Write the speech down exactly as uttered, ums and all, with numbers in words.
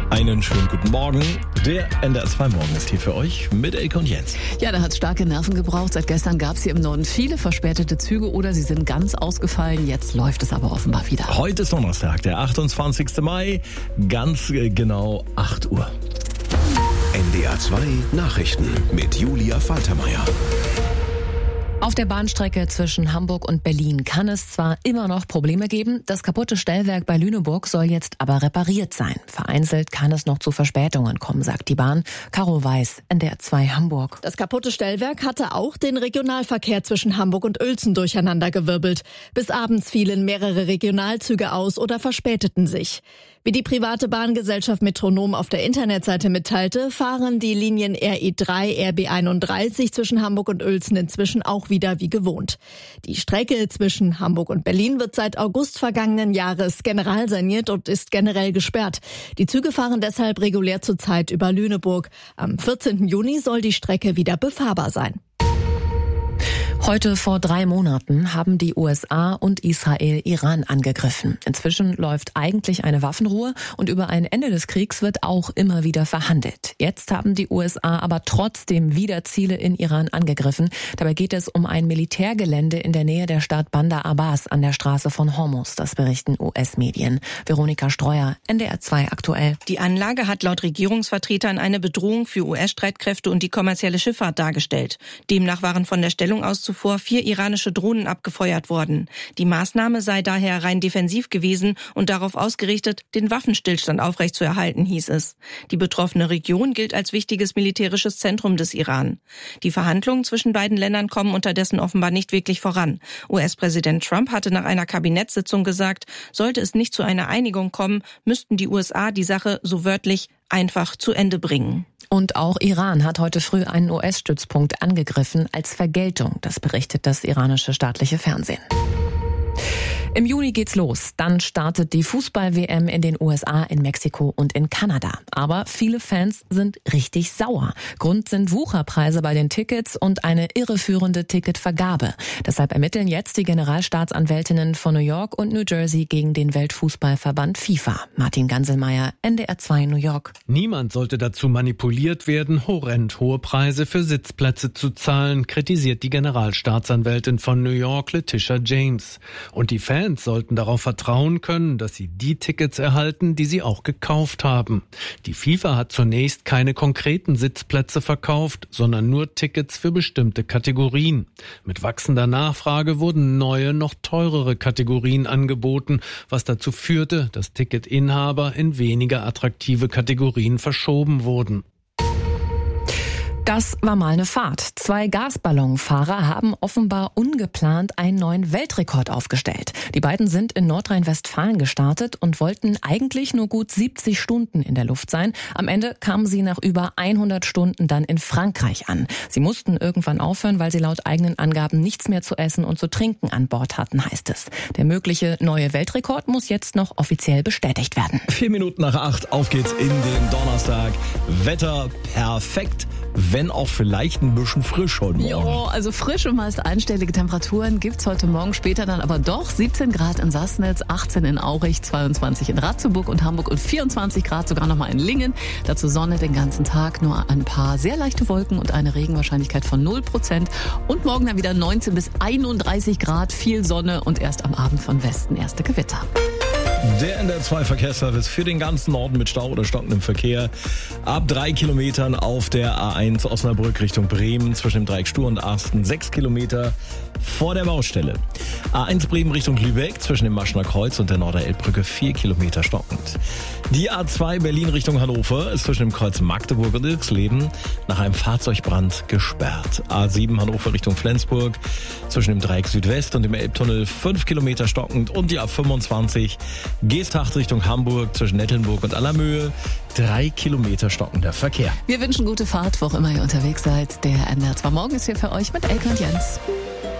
Einen schönen guten Morgen. Der N D R zwei Morgen ist hier für euch mit Elke und Jens. Ja, da hat es starke Nerven gebraucht. Seit gestern gab es hier im Norden viele verspätete Züge oder sie sind ganz ausgefallen. Jetzt läuft es aber offenbar wieder. Heute ist Donnerstag, der achtundzwanzigsten Mai, ganz genau acht Uhr. N D R zwei Nachrichten mit Julia Faltermeier. Auf der Bahnstrecke zwischen Hamburg und Berlin kann es zwar immer noch Probleme geben, das kaputte Stellwerk bei Lüneburg soll jetzt aber repariert sein. Vereinzelt kann es noch zu Verspätungen kommen, sagt die Bahn. Caro Weiß, N D R zwei Hamburg. Das kaputte Stellwerk hatte auch den Regionalverkehr zwischen Hamburg und Uelzen durcheinandergewirbelt. Bis abends fielen mehrere Regionalzüge aus oder verspäteten sich. Wie die private Bahngesellschaft Metronom auf der Internetseite mitteilte, fahren die Linien R E drei, R B einunddreißig zwischen Hamburg und Uelzen inzwischen auch wieder wie gewohnt. Die Strecke zwischen Hamburg und Berlin wird seit August vergangenen Jahres generalsaniert und ist generell gesperrt. Die Züge fahren deshalb regulär zurzeit über Lüneburg. Am vierzehnten Juni soll die Strecke wieder befahrbar sein. Heute vor drei Monaten haben die U S A und Israel Iran angegriffen. Inzwischen läuft eigentlich eine Waffenruhe und über ein Ende des Kriegs wird auch immer wieder verhandelt. Jetzt haben die U S A aber trotzdem wieder Ziele in Iran angegriffen. Dabei geht es um ein Militärgelände in der Nähe der Stadt Bandar Abbas an der Straße von Hormuz. Das berichten U S-Medien. Veronika Streuer, N D R zwei aktuell. Die Anlage hat laut Regierungsvertretern eine Bedrohung für U S-Streitkräfte und die kommerzielle Schifffahrt dargestellt. Demnach waren von der Stellung aus zuvor vier iranische Drohnen abgefeuert worden. Die Maßnahme sei daher rein defensiv gewesen und darauf ausgerichtet, den Waffenstillstand aufrechtzuerhalten, hieß es. Die betroffene Region gilt als wichtiges militärisches Zentrum des Iran. Die Verhandlungen zwischen beiden Ländern kommen unterdessen offenbar nicht wirklich voran. U S-Präsident Trump hatte nach einer Kabinettssitzung gesagt, sollte es nicht zu einer Einigung kommen, müssten die U S A die Sache so wörtlich einfach zu Ende bringen. Und auch Iran hat heute früh einen U S-Stützpunkt angegriffen als Vergeltung. Das berichtet das iranische staatliche Fernsehen. Im Juni geht's los. Dann startet die Fußball-W M in den U S A, in Mexiko und in Kanada. Aber viele Fans sind richtig sauer. Grund sind Wucherpreise bei den Tickets und eine irreführende Ticketvergabe. Deshalb ermitteln jetzt die Generalstaatsanwältinnen von New York und New Jersey gegen den Weltfußballverband FIFA. Martin Ganselmeier, N D R zwei New York. Niemand sollte dazu manipuliert werden, horrend hohe Preise für Sitzplätze zu zahlen, kritisiert die Generalstaatsanwältin von New York, Letitia James. Und die Fans sollten darauf vertrauen können, dass sie die Tickets erhalten, die sie auch gekauft haben. Die FIFA hat zunächst keine konkreten Sitzplätze verkauft, sondern nur Tickets für bestimmte Kategorien. Mit wachsender Nachfrage wurden neue, noch teurere Kategorien angeboten, was dazu führte, dass Ticketinhaber in weniger attraktive Kategorien verschoben wurden. Das war mal eine Fahrt. Zwei Gasballonfahrer haben offenbar ungeplant einen neuen Weltrekord aufgestellt. Die beiden sind in Nordrhein-Westfalen gestartet und wollten eigentlich nur gut siebzig Stunden in der Luft sein. Am Ende kamen sie nach über hundert Stunden dann in Frankreich an. Sie mussten irgendwann aufhören, weil sie laut eigenen Angaben nichts mehr zu essen und zu trinken an Bord hatten, heißt es. Der mögliche neue Weltrekord muss jetzt noch offiziell bestätigt werden. Vier Minuten nach acht, auf geht's in den Donnerstag. Wetter perfekt, wenn auch vielleicht ein bisschen frisch heute Morgen. Jo, also frisch und meist einstellige Temperaturen gibt's heute Morgen, später dann aber doch siebzehn Grad in Sassnitz, achtzehn in Aurich, zweiundzwanzig in Ratzeburg und Hamburg und vierundzwanzig Grad sogar nochmal in Lingen. Dazu Sonne den ganzen Tag, nur ein paar sehr leichte Wolken und eine Regenwahrscheinlichkeit von null Prozent. Und morgen dann wieder neunzehn bis einunddreißig Grad, viel Sonne und erst am Abend von Westen erste Gewitter. Der N D R zwei Verkehrsservice für den ganzen Norden mit Stau oder stockendem Verkehr. Ab drei Kilometern auf der A eins Osnabrück Richtung Bremen zwischen dem Dreieck Stur und Asten. Sechs Kilometer vor der Baustelle. A eins Bremen Richtung Lübeck zwischen dem Maschner Kreuz und der Norderelbbrücke. Vier Kilometer stockend. Die A zwei Berlin Richtung Hannover ist zwischen dem Kreuz Magdeburg und Ilksleben nach einem Fahrzeugbrand gesperrt. A sieben Hannover Richtung Flensburg zwischen dem Dreieck Südwest und dem Elbtunnel. Fünf Kilometer stockend. Und die A fünfundzwanzig Geesthacht Richtung Hamburg zwischen Nettelnburg und Allermöhe. Drei Kilometer stockender Verkehr. Wir wünschen gute Fahrt, wo auch immer ihr unterwegs seid. Der N D R zwei Morgen ist hier für euch mit Elke und Jens.